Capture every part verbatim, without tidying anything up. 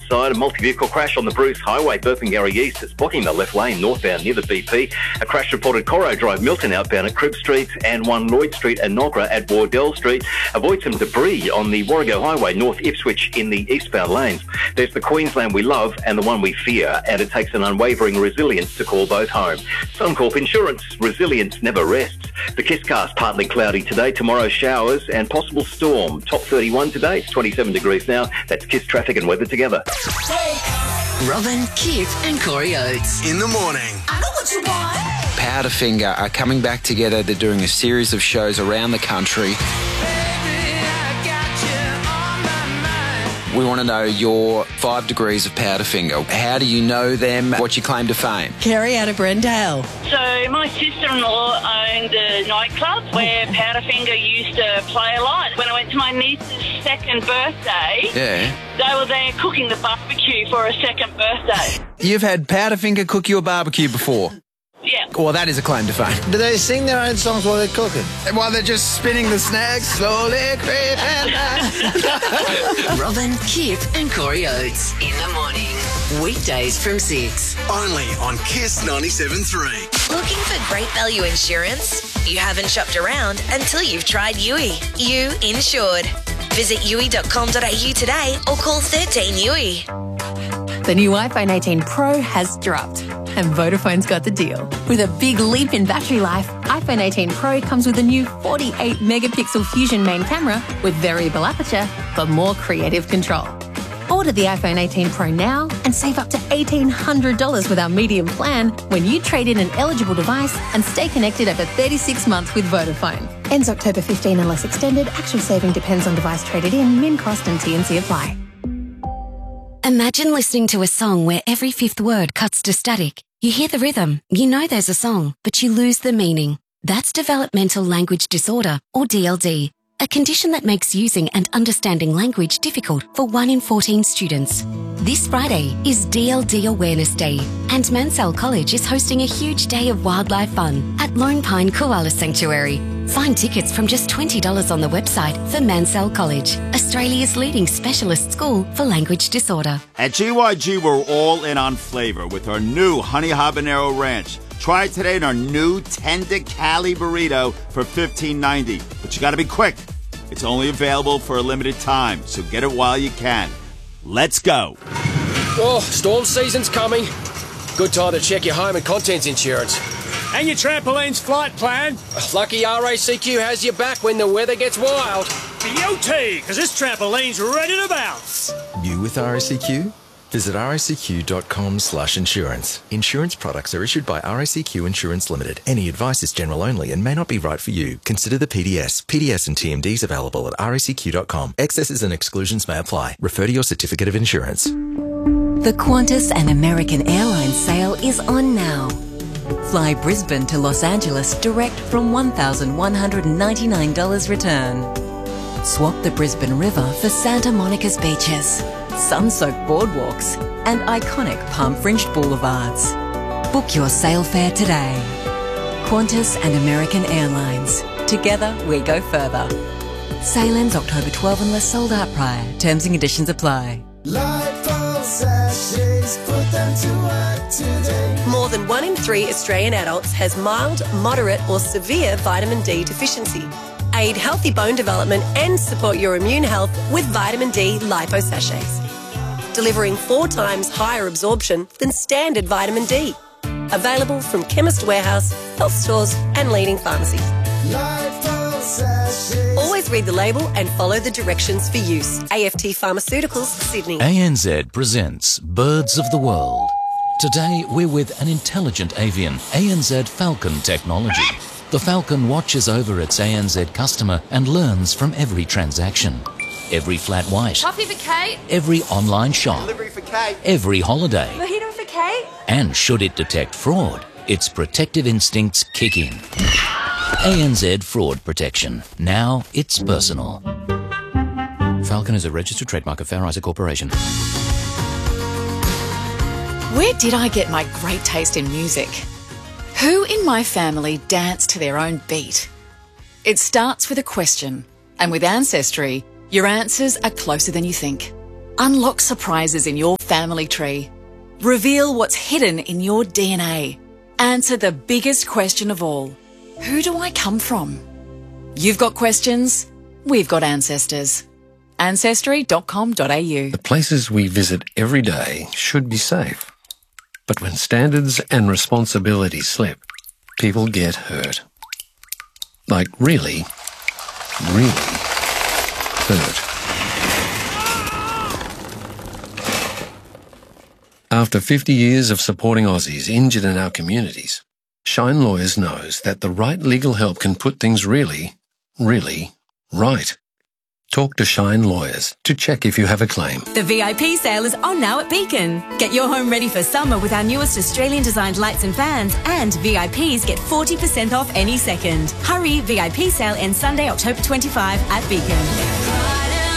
side. A multi-vehicle crash on the Bruce Highway, Burpengary East. It's blocking the left lane northbound near the B P. A crash reported Corro Drive, Milton outbound at Cribb Street, and one Lloyd Street and Nogra at Wardell Street. Avoid some debris on the Warrego Highway, North Ipswich in the eastbound lanes. There's the Queensland we love and the one we fear, and it takes an unwavering resilience to call both home. Suncorp Insurance, resilience never rests. The Kisscast, partly cloudy today, tomorrow showers and possible storm. Top thirty-one today, it's twenty-seven degrees now. That's Kiss traffic and weather together. Robin, Kip and Corey Oates. In the morning. I know what you want. Powderfinger are coming back together. They're doing a series of shows around the country. We want to know your five degrees of Powderfinger. How do you know them? What's your claim to fame? Kerry out of Brendale. So my sister-in-law owned a nightclub where Powderfinger used to play a lot. When I went to my niece's second birthday, Yeah. they were there cooking the barbecue for her second birthday. You've had Powderfinger cook you a barbecue before? Yeah. Well, that is a claim to fame. Do they sing their own songs while they're cooking? While they're just spinning the snacks, slowly creeping down. Robin, Kip and Corey Oates. In the morning. Weekdays from six. Only on Kiss ninety-seven point three. Looking for great value insurance? You haven't shopped around until you've tried U I. You insured. Visit U I dot com dot A U today or call thirteen U I. The new iPhone eighteen Pro has dropped, and Vodafone's got the deal. With a big leap in battery life, iPhone eighteen Pro comes with a new forty-eight megapixel Fusion main camera with variable aperture for more creative control. Order the iPhone eighteen Pro now and save up to eighteen hundred dollars with our medium plan when you trade in an eligible device and stay connected over thirty-six months with Vodafone. Ends October fifteenth unless extended. Actual saving depends on device traded in, min cost and T and C apply. Imagine listening to a song where every fifth word cuts to static. You hear the rhythm, you know there's a song, but you lose the meaning. That's developmental language disorder, or D L D, a condition that makes using and understanding language difficult for one in fourteen students. This Friday is D L D Awareness Day, and Mansell College is hosting a huge day of wildlife fun at Lone Pine Koala Sanctuary. Find tickets from just twenty dollars on the website for Mansell College, Australia's leading specialist school for language disorder. At G Y G, we're all in on flavor with our new Honey Habanero Ranch. Try it today in our new Tender Cali Burrito for fifteen ninety. But you gotta be quick. It's only available for a limited time, so get it while you can. Let's go. Oh, storm season's coming. Good time to check your home and contents insurance. And your trampoline's flight plan. Lucky R A C Q has your back when the weather gets wild. Beauty, because this trampoline's ready to bounce. You with R A C Q? Visit R A C Q dot com slash insurance. Insurance products are issued by R A C Q Insurance Limited. Any advice is general only and may not be right for you. Consider the P D S. P D S and T M Ds available at R A C Q dot com. Excesses and exclusions may apply. Refer to your certificate of insurance. The Qantas and American Airlines sale is on now. Fly Brisbane to Los Angeles direct from one thousand one hundred ninety-nine dollars return. Swap the Brisbane River for Santa Monica's beaches, sun-soaked boardwalks, and iconic palm-fringed boulevards. Book your sail fare today. Qantas and American Airlines. Together we go further. Sail ends October twelfth unless sold out prior. Terms and conditions apply. Lifebuoy sachets, put them to work today. More than one in three Australian adults has mild, moderate or severe vitamin D deficiency. Aid healthy bone development and support your immune health with vitamin D lipo sachets. Delivering four times higher absorption than standard vitamin D. Available from Chemist Warehouse, health stores and leading pharmacies. Lifebuoy sachets. Always read the label and follow the directions for use. A F T Pharmaceuticals, Sydney. A N Z presents Birds of the World. Today we're with an intelligent avian, A N Z Falcon technology. The Falcon watches over its A N Z customer and learns from every transaction. Every flat white. Coffee for Kate. Every online shop. Delivery for Kate. Every holiday. Mojito for Kate. And should it detect fraud, its protective instincts kick in. A N Z Fraud Protection. Now it's personal. Falcon is a registered trademark of Fair Isaac Corporation. Where did I get my great taste in music? Who in my family danced to their own beat? It starts with a question, and with Ancestry, your answers are closer than you think. Unlock surprises in your family tree. Reveal what's hidden in your D N A. Answer the biggest question of all. Who do I come from? You've got questions, we've got ancestors. Ancestry dot com dot a u. The places we visit every day should be safe. But when standards and responsibility slip, people get hurt. Like really, really hurt. After fifty years of supporting Aussies injured in our communities, Shine Lawyers knows that the right legal help can put things really, really right. Talk to Shine Lawyers to check if you have a claim. The V I P sale is on now at Beacon. Get your home ready for summer with our newest Australian-designed lights and fans, and V I Ps get forty percent off any second. Hurry, V I P sale ends Sunday, October twenty-fifth at Beacon.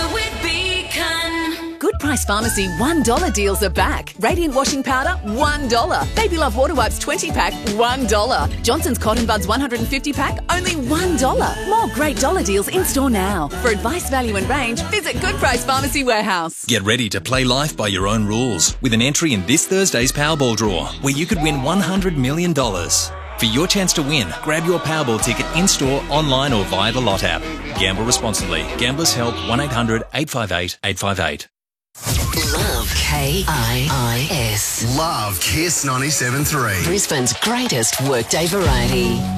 Good Price Pharmacy one dollar deals are back. Radiant washing powder, one dollar. Baby Love Water Wipes twenty pack, one dollar. Johnson's Cotton Buds one hundred fifty pack, only one dollar. More great dollar deals in store now. For advice, value and range, visit Good Price Pharmacy Warehouse. Get ready to play life by your own rules with an entry in this Thursday's Powerball draw, where you could win one hundred million dollars. For your chance to win, grab your Powerball ticket in-store, online or via the Lot app. Gamble responsibly. Gamblers Help one eight hundred eight five eight eight five eight. Love K I I S. Love Kiss ninety-seven point three. Brisbane's greatest workday variety.